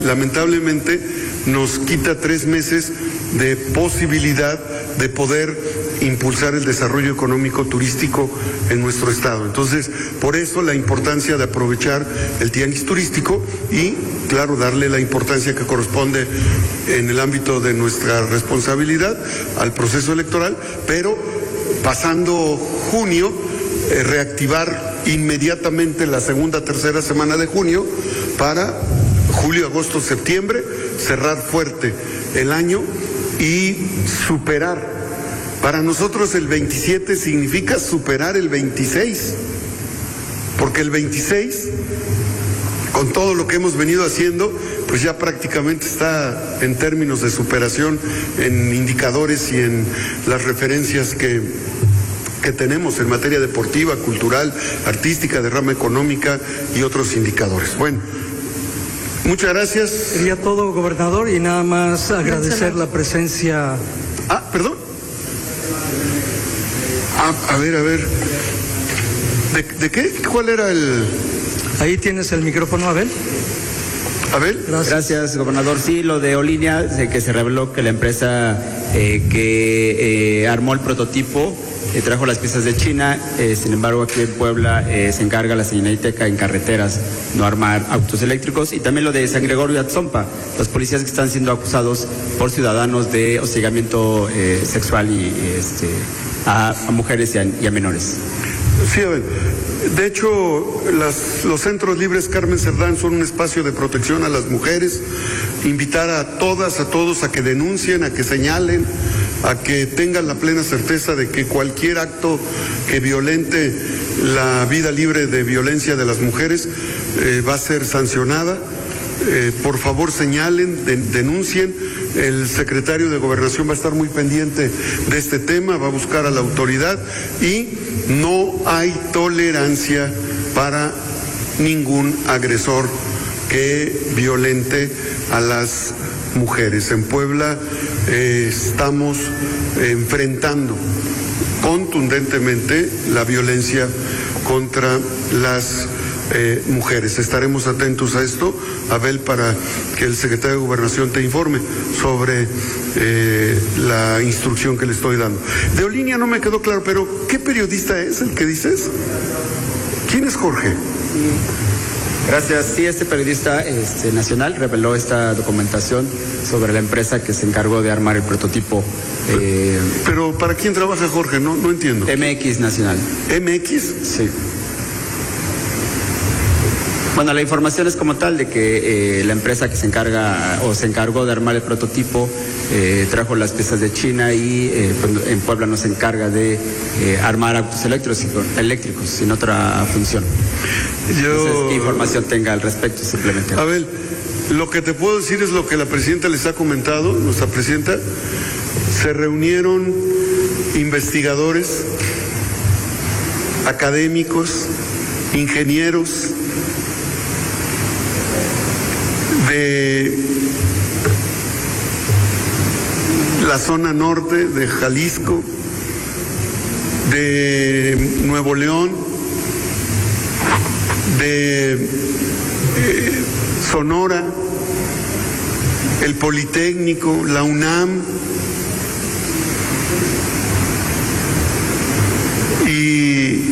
Lamentablemente nos quita 3 meses de posibilidad de poder impulsar el desarrollo económico turístico en nuestro estado. Entonces, por eso la importancia de aprovechar el tianguis turístico y, claro, darle la importancia que corresponde en el ámbito de nuestra responsabilidad al proceso electoral, pero pasando junio, reactivar inmediatamente la segunda, tercera semana de junio para julio, agosto, septiembre, cerrar fuerte el año y superar. Para nosotros el 27 significa superar el 26, porque el 26, con todo lo que hemos venido haciendo, pues ya prácticamente está en términos de superación en indicadores y en las referencias que tenemos en materia deportiva, cultural, artística, de rama económica y otros indicadores. Bueno, muchas gracias. Sería todo, gobernador, y nada más agradecer la presencia. Perdón. A ver. ¿De qué? ¿Cuál era el...? Ahí tienes el micrófono, Abel. Abel. Gracias, gobernador. Sí, lo de Olínea, de que se reveló que la empresa que armó el prototipo trajo las piezas de China, sin embargo aquí en Puebla se encarga la Señaliteca en carreteras, no armar autos eléctricos. Y también lo de San Gregorio de Atzompa, los policías que están siendo acusados por ciudadanos de hostigamiento sexual y a mujeres y a menores. Sí, a ver. De hecho, los centros libres Carmen Cerdán son un espacio de protección a las mujeres. Invitar a todas, a todos a que denuncien, a que señalen, a que tengan la plena certeza de que cualquier acto que violente la vida libre de violencia de las mujeres va a ser sancionada. Por favor, señalen, denuncien. El secretario de Gobernación va a estar muy pendiente de este tema, va a buscar a la autoridad y no hay tolerancia para ningún agresor que violente a las mujeres. En Puebla estamos enfrentando contundentemente la violencia contra las mujeres. Estaremos atentos a esto, Abel, para que el secretario de Gobernación te informe sobre la instrucción que le estoy dando. De Olínea no me quedó claro, pero ¿qué periodista es el que dices? ¿Quién es Jorge? Gracias. Sí, este periodista nacional reveló esta documentación sobre la empresa que se encargó de armar el prototipo. Pero ¿para quién trabaja Jorge? No entiendo. MX Nacional. ¿MX? Sí. Bueno, la información es como tal de que la empresa que se encargó de armar el prototipo trajo las piezas de China y en Puebla no se encarga de armar autos eléctricos sin otra función. Entonces, ¿qué información tenga al respecto? Simplemente. Abel, lo que te puedo decir es lo que la presidenta les ha comentado, nuestra presidenta. Se reunieron investigadores, académicos, ingenieros de la zona norte de Jalisco, de Nuevo León, de Sonora, el Politécnico, la UNAM, y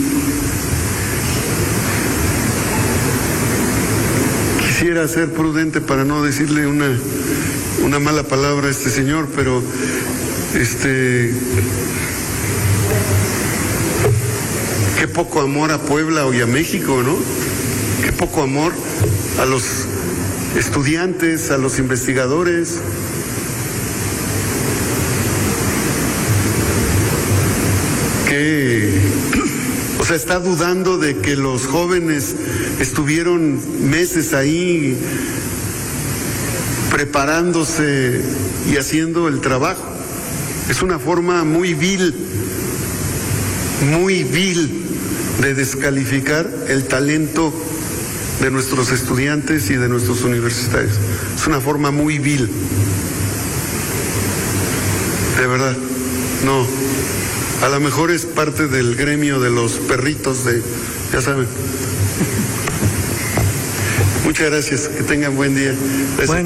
quisiera ser prudente para no decirle una mala palabra a este señor, pero qué poco amor a Puebla y a México, ¿no? Qué poco amor a los estudiantes, a los investigadores. O sea, está dudando de que los jóvenes estuvieron meses ahí preparándose y haciendo el trabajo. Es una forma muy vil de descalificar el talento de nuestros estudiantes y de nuestros universitarios. Es una forma muy vil. De verdad, no. A lo mejor es parte del gremio de los perritos ya saben. Muchas gracias, que tengan buen día. Gracias.